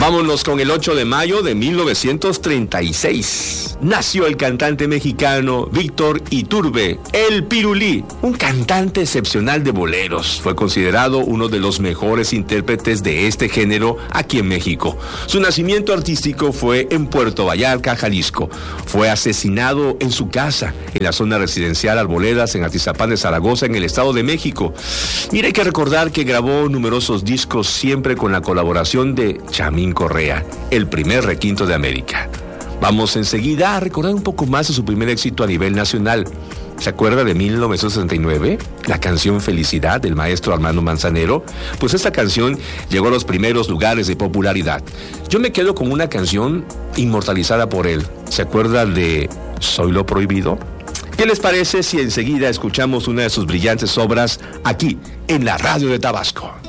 Vámonos con el 8 de mayo de 1936. Nació el cantante mexicano Víctor Iturbe, el Pirulí, un cantante excepcional de boleros. Fue considerado uno de los mejores intérpretes de este género aquí en México. Su nacimiento artístico fue en Puerto Vallarta, Jalisco. Fue asesinado en su casa, en la zona residencial Arboledas, en Atizapán de Zaragoza, en el Estado de México. Mira, hay que recordar que grabó numerosos discos siempre con la colaboración de Chamín Correa, el primer requinto de América. Vamos enseguida a recordar un poco más de su primer éxito a nivel nacional. ¿Se acuerda de 1969? La canción Felicidad del maestro Armando Manzanero. Pues esta canción llegó a los primeros lugares de popularidad. Yo me quedo con una canción inmortalizada por él. ¿Se acuerda de Soy lo Prohibido? ¿Qué les parece si enseguida escuchamos una de sus brillantes obras aquí en la radio de Tabasco?